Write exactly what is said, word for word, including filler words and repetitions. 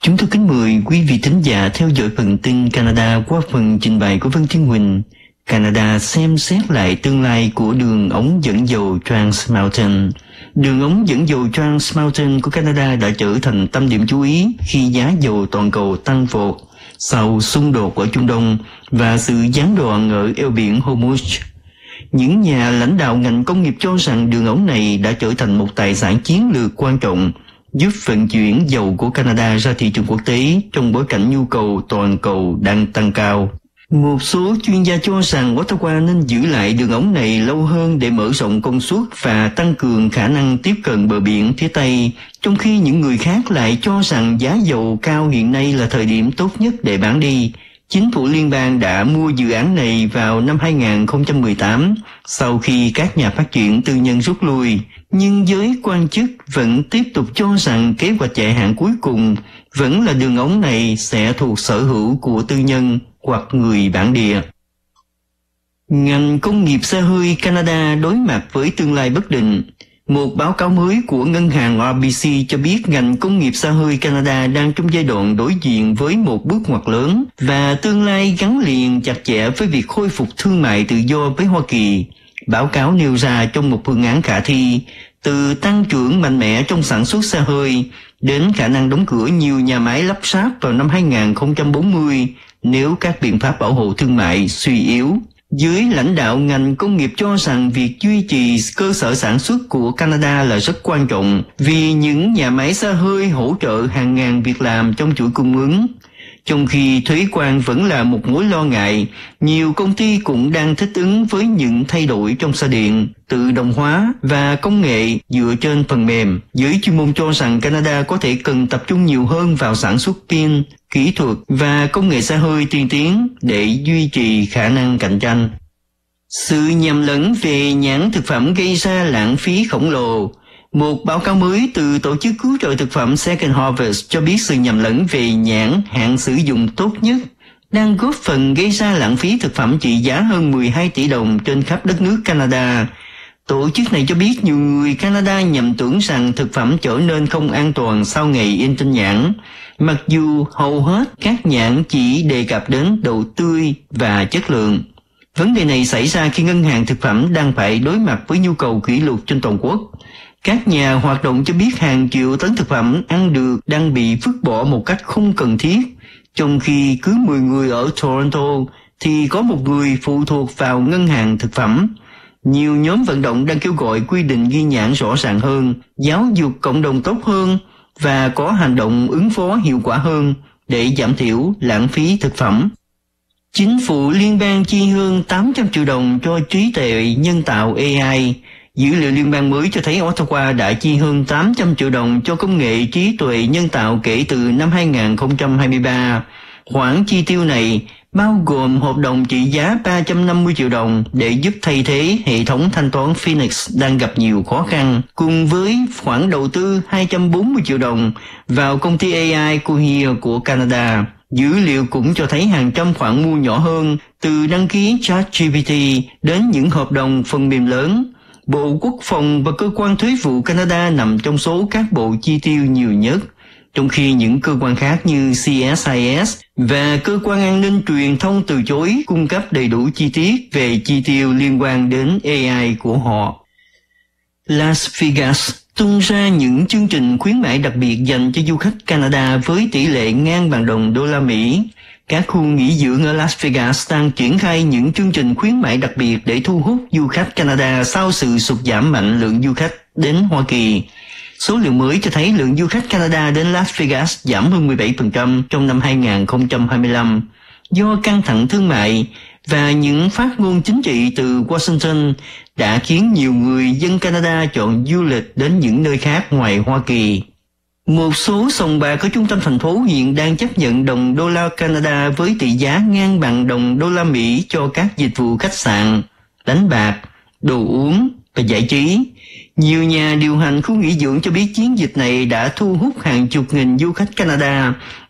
Chúng tôi kính mời quý vị thính giả theo dõi phần tin Canada qua phần trình bày của Vân Thiên Huỳnh. Canada xem xét lại tương lai của đường ống dẫn dầu Trans Mountain. Đường ống dẫn dầu Trans Mountain của Canada đã trở thành tâm điểm chú ý khi giá dầu toàn cầu tăng vọt sau xung đột ở Trung Đông và sự gián đoạn ở eo biển Hormuz. Những nhà lãnh đạo ngành công nghiệp cho rằng đường ống này đã trở thành một tài sản chiến lược quan trọng, giúp vận chuyển dầu của Canada ra thị trường quốc tế trong bối cảnh nhu cầu toàn cầu đang tăng cao. Một số chuyên gia cho rằng Ottawa nên giữ lại đường ống này lâu hơn để mở rộng công suất và tăng cường khả năng tiếp cận bờ biển phía Tây, trong khi những người khác lại cho rằng giá dầu cao hiện nay là thời điểm tốt nhất để bán đi. Chính phủ liên bang đã mua dự án này vào năm hai không một tám sau khi các nhà phát triển tư nhân rút lui, nhưng giới quan chức vẫn tiếp tục cho rằng kế hoạch dài hạn cuối cùng vẫn là đường ống này sẽ thuộc sở hữu của tư nhân hoặc người bản địa. Ngành công nghiệp xe hơi Canada đối mặt với tương lai bất định. Một báo cáo mới của ngân hàng R B C cho biết ngành công nghiệp xe hơi Canada đang trong giai đoạn đối diện với một bước ngoặt lớn và tương lai gắn liền chặt chẽ với việc khôi phục thương mại tự do với Hoa Kỳ. Báo cáo nêu ra trong một phương án khả thi, từ tăng trưởng mạnh mẽ trong sản xuất xe hơi đến khả năng đóng cửa nhiều nhà máy lắp ráp vào năm hai không bốn mươi nếu các biện pháp bảo hộ thương mại suy yếu. Giới lãnh đạo ngành công nghiệp cho rằng việc duy trì cơ sở sản xuất của Canada là rất quan trọng vì những nhà máy xe hơi hỗ trợ hàng ngàn việc làm trong chuỗi cung ứng. Trong khi thuế quan vẫn là một mối lo ngại, nhiều công ty cũng đang thích ứng với những thay đổi trong xe điện, tự động hóa và công nghệ dựa trên phần mềm. Giới chuyên môn cho rằng Canada có thể cần tập trung nhiều hơn vào sản xuất pin, kỹ thuật và công nghệ xe hơi tiên tiến để duy trì khả năng cạnh tranh. Sự nhầm lẫn về nhãn thực phẩm gây ra lãng phí khổng lồ. Một báo cáo mới từ Tổ chức Cứu trợ Thực phẩm Second Harvest cho biết sự nhầm lẫn về nhãn hạn sử dụng tốt nhất đang góp phần gây ra lãng phí thực phẩm trị giá hơn mười hai tỷ đồng trên khắp đất nước Canada. Tổ chức này cho biết nhiều người Canada nhầm tưởng rằng thực phẩm trở nên không an toàn sau ngày in trên nhãn, mặc dù hầu hết các nhãn chỉ đề cập đến độ tươi và chất lượng. Vấn đề này xảy ra khi ngân hàng thực phẩm đang phải đối mặt với nhu cầu kỷ lục trên toàn quốc. Các nhà hoạt động cho biết hàng triệu tấn thực phẩm ăn được đang bị vứt bỏ một cách không cần thiết, trong khi cứ mười người ở Toronto thì có một người phụ thuộc vào ngân hàng thực phẩm. Nhiều nhóm vận động đang kêu gọi quy định ghi nhãn rõ ràng hơn, giáo dục cộng đồng tốt hơn và có hành động ứng phó hiệu quả hơn để giảm thiểu lãng phí thực phẩm. Chính phủ liên bang chi hơn tám trăm triệu đồng cho trí tuệ nhân tạo A I. Dữ liệu liên bang mới cho thấy Ottawa đã chi hơn tám trăm triệu đồng cho công nghệ trí tuệ nhân tạo kể từ năm hai không hai ba. Khoản chi tiêu này bao gồm hợp đồng trị giá ba trăm năm mươi triệu đồng để giúp thay thế hệ thống thanh toán Phoenix đang gặp nhiều khó khăn, cùng với khoản đầu tư hai trăm bốn mươi triệu đồng vào công ty A I Cohere của Canada. Dữ liệu cũng cho thấy hàng trăm khoản mua nhỏ hơn, từ đăng ký ChatGPT đến những hợp đồng phần mềm lớn. Bộ Quốc phòng và Cơ quan Thuế vụ Canada nằm trong số các bộ chi tiêu nhiều nhất, trong khi những cơ quan khác như C S I S và Cơ quan An ninh Truyền thông từ chối cung cấp đầy đủ chi tiết về chi tiêu liên quan đến A I của họ. Las Vegas tung ra những chương trình khuyến mãi đặc biệt dành cho du khách Canada với tỷ lệ ngang bằng đồng đô la Mỹ. Các khu nghỉ dưỡng ở Las Vegas đang triển khai những chương trình khuyến mãi đặc biệt để thu hút du khách Canada sau sự sụt giảm mạnh lượng du khách đến Hoa Kỳ. Số liệu mới cho thấy lượng du khách Canada đến Las Vegas giảm hơn mười bảy phần trăm trong năm hai không hai lăm do căng thẳng thương mại và những phát ngôn chính trị từ Washington đã khiến nhiều người dân Canada chọn du lịch đến những nơi khác ngoài Hoa Kỳ. Một số sòng bạc ở trung tâm thành phố hiện đang chấp nhận đồng đô la Canada với tỷ giá ngang bằng đồng đô la Mỹ cho các dịch vụ khách sạn, đánh bạc, đồ uống và giải trí. Nhiều nhà điều hành khu nghỉ dưỡng cho biết chiến dịch này đã thu hút hàng chục nghìn du khách Canada